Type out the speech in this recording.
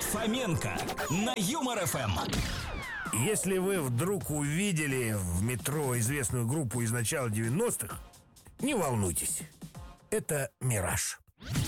Фоменко на Юмор ФМ. Если вы вдруг увидели в метро известную группу из начала 90-х, не волнуйтесь, это «Мираж».